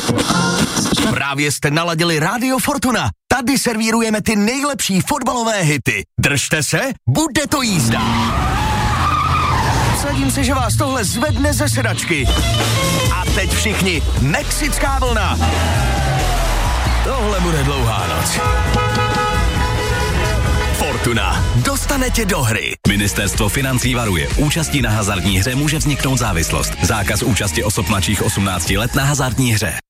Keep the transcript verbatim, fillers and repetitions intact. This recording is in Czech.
Právě jste naladili Rádio Fortuna. Tady servírujeme ty nejlepší fotbalové hity. Držte se, bude to jízda. Vsadím se, že vás tohle zvedne ze sedačky. A teď všichni, mexická vlna. Tohle bude dlouhá noc. Fortuna. Dostane tě do hry. Ministerstvo financí varuje. Účastí na hazardní hře může vzniknout závislost. Zákaz účasti osob mladších osmnácti let na hazardní hře.